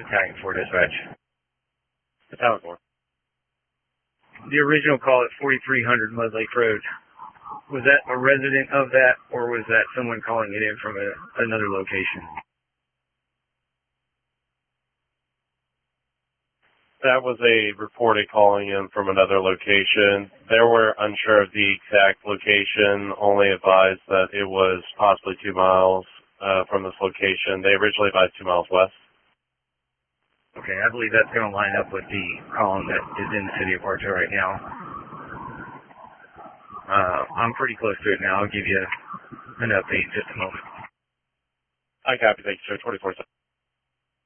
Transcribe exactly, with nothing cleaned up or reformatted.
Battalion four dispatch. Battalion four. The original call at forty-three hundred Mud Lake Road, was that a resident of that, or was that someone calling it in from a, another location? That was a reported calling in from another location. They were unsure of the exact location, only advised that it was possibly two miles uh, from this location. They originally advised two miles west. Okay, I believe that's going to line up with the column that is in the city of Bartow right now. Uh, I'm pretty close to it now. I'll give you an update in just a moment. I copy. Thank you, sir. twenty-four seven.